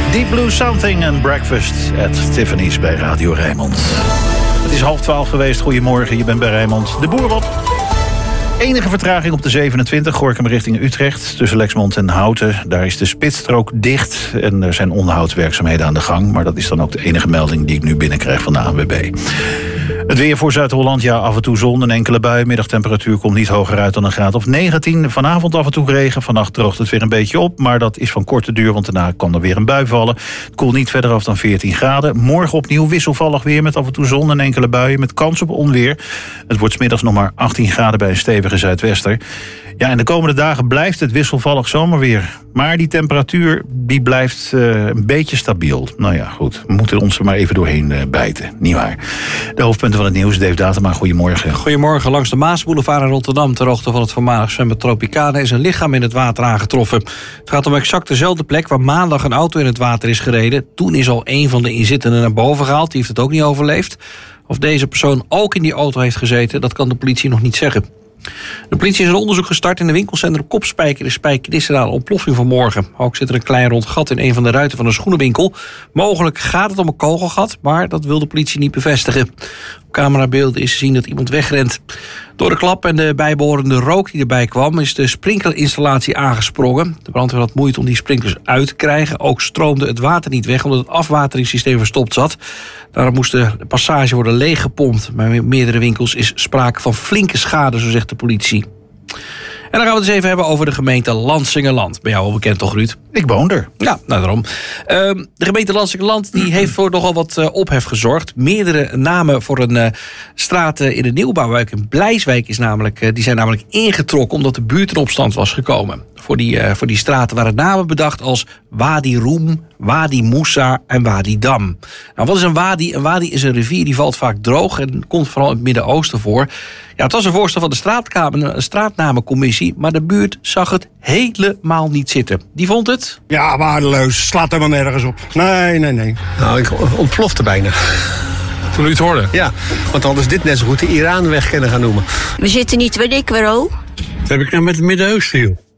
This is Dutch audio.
Deep Blue Something en Breakfast at Tiffany's bij Radio Rijnmond. Het is 11:30 geweest. Goedemorgen, je bent bij Rijnmond. De Boerenwap. Enige vertraging op de 27, Gorinchem richting Utrecht. Tussen Lexmond en Houten. Daar is de spitsstrook dicht. En er zijn onderhoudswerkzaamheden aan de gang. Maar dat is dan ook de enige melding die ik nu binnenkrijg van de ANWB. Het weer voor Zuid-Holland, ja, af en toe zon, een enkele bui. Middagtemperatuur komt niet hoger uit dan een graad of 19. Vanavond af en toe regen, vannacht droogt het weer een beetje op. Maar dat is van korte duur, want daarna kan er weer een bui vallen. Het koelt niet verder af dan 14 graden. Morgen opnieuw wisselvallig weer met af en toe zon en enkele buien met kans op onweer. Het wordt 's middags nog maar 18 graden bij een stevige zuidwester. Ja, en de komende dagen blijft het wisselvallig zomerweer. Maar die temperatuur die blijft een beetje stabiel. Nou ja, goed. We moeten ons er maar even doorheen bijten. Niet waar. De hoofdpunten van het nieuws. Dave Datema, goedemorgen. Goedemorgen. Langs de Maasboulevard in Rotterdam, ter hoogte van het voormalig zwembad Tropicana, is een lichaam in het water aangetroffen. Het gaat om exact dezelfde plek waar maandag een auto in het water is gereden. Toen is al een van de inzittenden naar boven gehaald. Die heeft het ook niet overleefd. Of deze persoon ook in die auto heeft gezeten, dat kan de politie nog niet zeggen. De politie is een onderzoek gestart in de winkelcentrum Kopspijker in Spijkenisse na een ontploffing vanmorgen. Ook zit er een klein rond gat in een van de ruiten van een schoenenwinkel. Mogelijk gaat het om een kogelgat, maar dat wil de politie niet bevestigen. Op camerabeelden is te zien dat iemand wegrent. Door de klap en de bijbehorende rook die erbij kwam, is de sprinklerinstallatie aangesprongen. De brandweer had moeite om die sprinklers uit te krijgen. Ook stroomde het water niet weg omdat het afwateringssysteem verstopt zat. Daarom moest de passage worden leeggepompt. Maar in meerdere winkels is sprake van flinke schade, zo zegt de politie. En dan gaan we het eens even hebben over de gemeente Lansingerland. Ben jou al bekend toch, Ruud? Ik woon er. Ja, nou daarom. De gemeente Lansingerland die heeft voor nogal wat ophef gezorgd. Meerdere namen voor een straat in de nieuwbouwwijk in Blijswijk die zijn namelijk ingetrokken omdat de buurt in opstand was gekomen. Voor die straten waren namen bedacht als Wadi Roem, Wadi Moussa en Wadi Dam. Nou, wat is een wadi? Een wadi is een rivier die valt vaak droog en komt vooral in het Midden-Oosten voor. Ja, het was een voorstel van de straatnamencommissie, maar de buurt zag het helemaal niet zitten. Die vond het? Ja, waardeloos. Slaat helemaal nergens op. Nee. Nou, ik ontplofte bijna. Toen u het hoorde? Ja, want anders dit net zo goed de Iranweg kunnen gaan noemen. We zitten niet, weet ik waarom. Dat heb ik nou met het Midden-Oosten, joh.